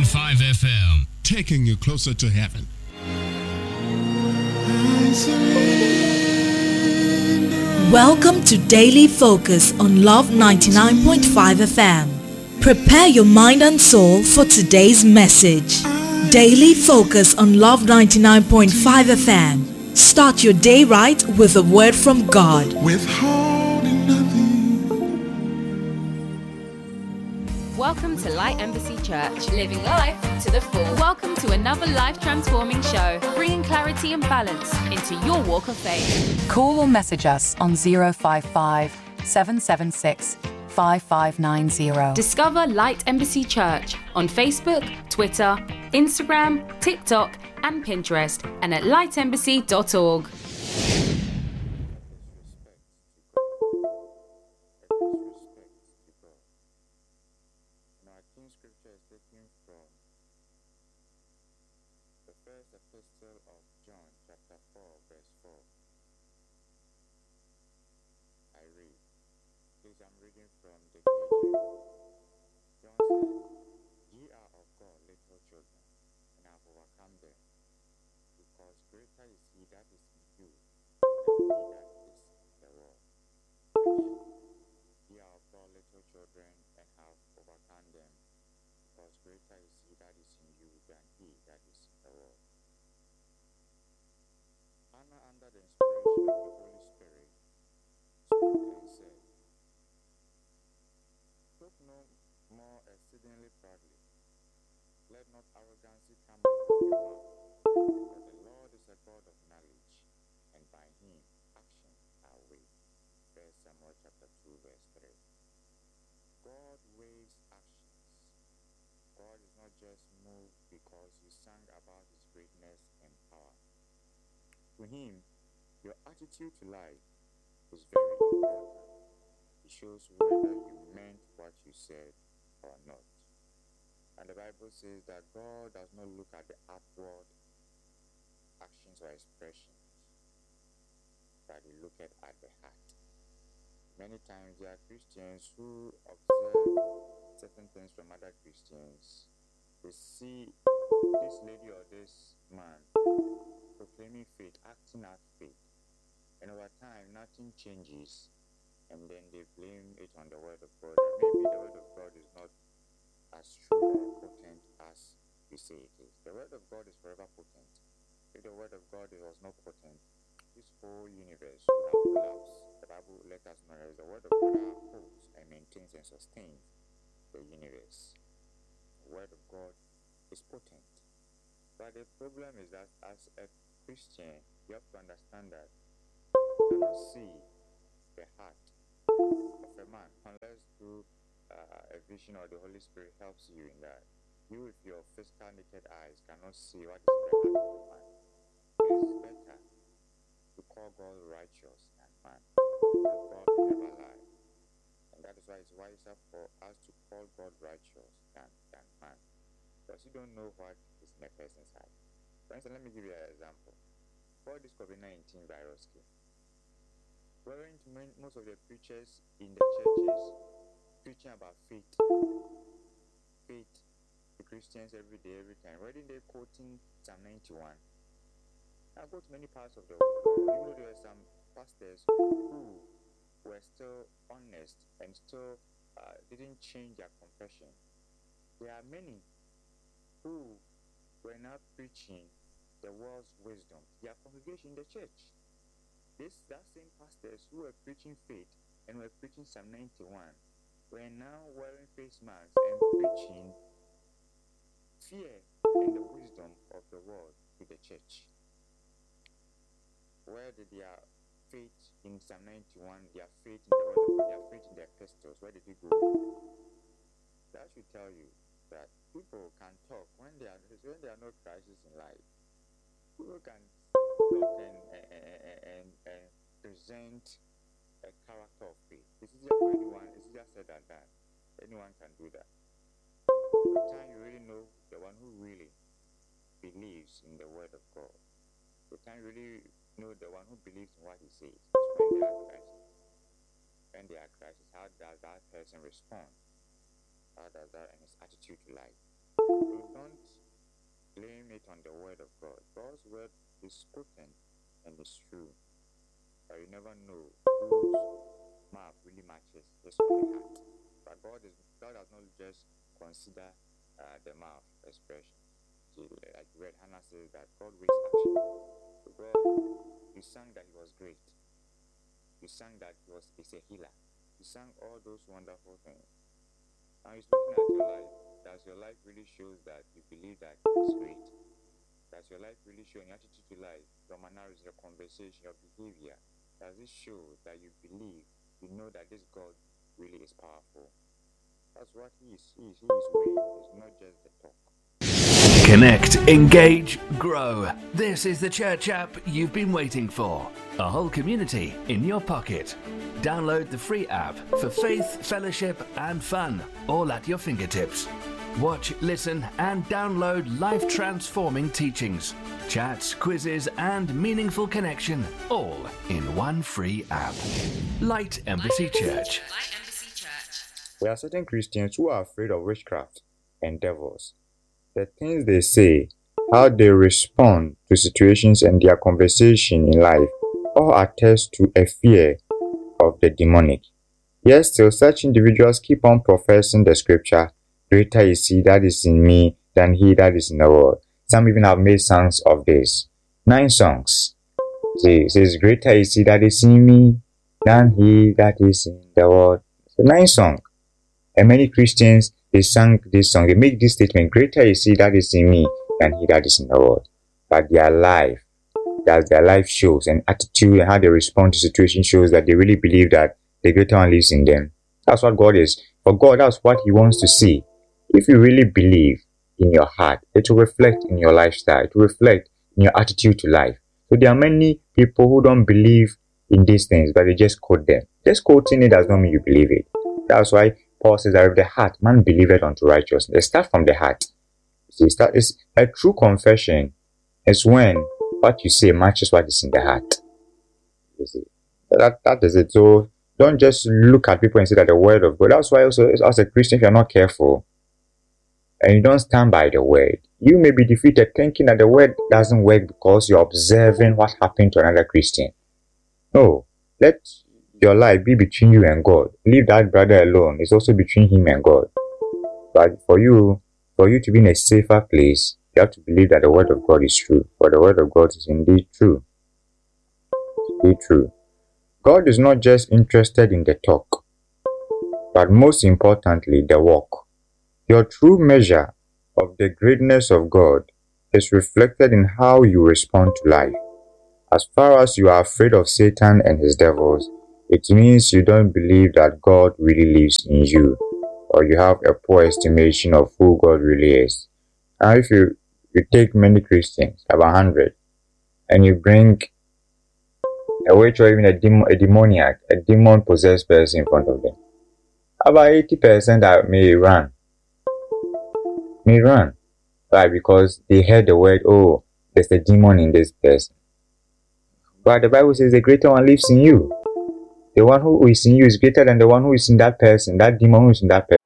99.5 FM. Taking you closer to heaven. Welcome to Daily Focus on Love 99.5 FM. Prepare your mind and soul for today's message. Daily Focus on Love 99.5 FM. Start your day right with a word from God. Withholding nothing. Welcome to Light Embassy Church, living life to the full. Welcome to another life-transforming show, bringing clarity and balance into your walk of faith. Call or message us on 055 776 5590. Discover Light Embassy Church on Facebook, Twitter, Instagram, TikTok, and Pinterest, and at lightembassy.org. Scripture is taken from the first epistle of John, chapter 4, verse 4. I read. Please, I'm reading from the KJV. John said, "Ye are of God, little children, and have overcome them, because greater is he that is in you than he that is in the world." Ye are of God, little children, and have overcome them, because greater is he that is in you than he that is in the world. Anna, under the inspiration of the Holy Spirit, spoke and said, "Talk no more exceedingly proudly. Let not arrogancy come out of your mouth, for the Lord is a God of knowledge, and by him actions are weighed." 1 Samuel chapter 2, verse 3. God weighs actions. God is not just moved because you sang about his greatness and power. To him, your attitude to life is very important. It shows whether you meant what you said or not. And the Bible says that God does not look at the outward actions or expressions, but he looked at the heart. Many times there are Christians who observe certain things from other Christians. They see this lady or this man proclaiming faith, acting out faith, and over time nothing changes, and then they blame it on the word of God. And maybe the word of God is not as true or potent as we say it is. The word of God is forever potent. If the word of God was not potent, this whole universe would have collapsed. The Bible let us know that the word of God upholds and maintains and sustains the universe. The word of God is potent. But the problem is that as a Christian, you have to understand that you cannot see the heart of a man unless through a vision or the Holy Spirit helps you in that. You with your physical naked eyes cannot see what is in the heart of a man. It is better to call God righteous than man. God will never lie. And that is why it's wiser for us to call God righteous than man. Because you don't know what is in a person's heart. For instance, let me give you an example. Before this COVID-19 virus came, weren't most of the preachers in the churches preaching about faith to Christians every day, every time? Weren't they quoting Psalm 91? I go to many parts of the world, even though there were some pastors who were still honest and still didn't change their confession. There are many who were not preaching the world's wisdom, their congregation in the church. That same pastors who were preaching faith and were preaching Psalm 91 were now wearing face masks and preaching fear and the wisdom of the world to the church. Where did their faith in Psalm 91, their faith in the word of God, their faith in their epistles, where did it go? That should tell you that people can talk when there are no crises in life. People can talk and present a character of faith. It's easier for anyone. It's easier said than done. Anyone can do that. The time you really know the one who really believes in the word of God, the time you really know the one who believes in what he says, is when there are crises. When there are crises, how does that person respond? How does that and his attitude to life? So don't blame it on the word of God. God's word is spoken and is true. But you never know whose mouth really matches his own heart. But God does not just consider the mouth expression. Like read, Hannah says that God waits action. So God, you sang that He was great. You sang that He's a healer. You sang all those wonderful things. Now He's looking at your life. Does your life really show that you believe that He's great? Does your life really show your attitude to life, your mannerisms, your conversation, your behavior? Does it show that you believe, you know that this God really is powerful? That's what He is. He is way. It's not just the talk. Connect, engage, grow. This is the church app you've been waiting for. A whole community in your pocket. Download the free app for faith, fellowship, and fun, all at your fingertips. Watch, listen, and download life-transforming teachings, chats, quizzes, and meaningful connection, all in one free app. Light Embassy Church. There are certain Christians who are afraid of witchcraft and devils. The things they say, how they respond to situations, and their conversation in life all attest to a fear of the demonic. Yet still, such individuals keep on professing the scripture, "Greater is He that is in me than he that is in the world." Some even have made songs of this. 9 songs. It says, "Greater is He that is in me than he that is in the world." So 9 songs. And many Christians, they sang this song. They make this statement, "Greater is He that is in me than he that is in the world." But their life, that their life shows, and attitude and how they respond to situations shows that they really believe that the greater one lives in them. That's what God is. For God, that's what He wants to see. If you really believe in your heart, it will reflect in your lifestyle. It will reflect in your attitude to life. So there are many people who don't believe in these things, but they just quote them. Just quoting it does not mean you believe it. That's why Paul says that with the heart, man believeth unto righteousness. They start from the heart. See, that is a true confession. Is when what you say matches what is in the heart. You see, that is it. So don't just look at people and say that the word of God. That's why also, as a Christian, if you're not careful and you don't stand by the word, you may be defeated thinking that the word doesn't work because you're observing what happened to another Christian. No, let your life be between you and God. Leave that brother alone. It's also between him and God. But for you to be in a safer place, you have to believe that the word of God is true. For the word of God is indeed true. Indeed true. God is not just interested in the talk, but most importantly, the walk. Your true measure of the greatness of God is reflected in how you respond to life. As far as you are afraid of Satan and his devils, it means you don't believe that God really lives in you, or you have a poor estimation of who God really is. Now, if you take many Christians, about 100, and you bring a witch or even a demoniac, a demon-possessed person in front of them, about 80% that may run. Why? Because they heard the word, "Oh, there's a demon in this person." But the Bible says the greater one lives in you. The one who is in you is greater than the one who is in that person, that demon who is in that person.